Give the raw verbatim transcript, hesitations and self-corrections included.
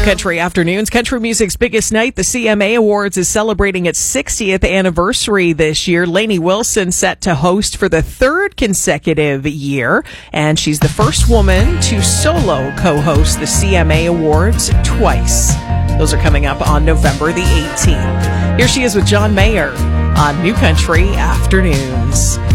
Country Afternoons, country music's biggest night, the C M A Awards, is celebrating its sixtieth anniversary this year. Lainey Wilson set to host for the third consecutive year, and she's the first woman to solo co-host the C M A Awards twice. Those are coming up on November the eighteenth. Here she is with John Mayer on New Country Afternoons.